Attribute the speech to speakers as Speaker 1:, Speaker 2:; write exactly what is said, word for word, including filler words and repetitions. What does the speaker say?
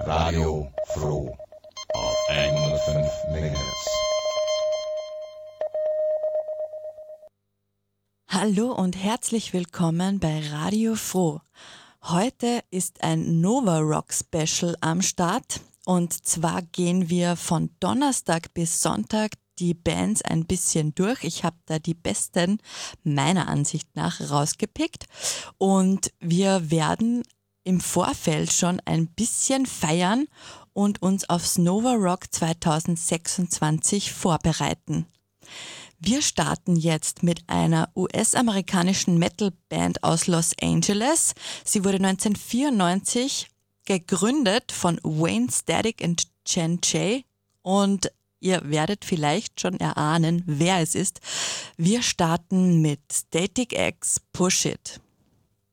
Speaker 1: Radio Froh auf hundertfünf Megahertz.
Speaker 2: Hallo und herzlich willkommen bei Radio Froh. Heute ist ein Nova Rock Special am Start und zwar gehen wir von Donnerstag bis Sonntag die Bands ein bisschen durch. Ich habe da die besten meiner Ansicht nach rausgepickt und wir werden im Vorfeld schon ein bisschen feiern und uns aufs Nova Rock zwanzig sechsundzwanzig vorbereiten. Wir starten jetzt mit einer U S-amerikanischen Metal-Band aus Los Angeles. Sie wurde neunzehnhundertvierundneunzig gegründet von Wayne Static und Jen Jay und ihr werdet vielleicht schon erahnen, wer es ist. Wir starten mit Static X, Push It.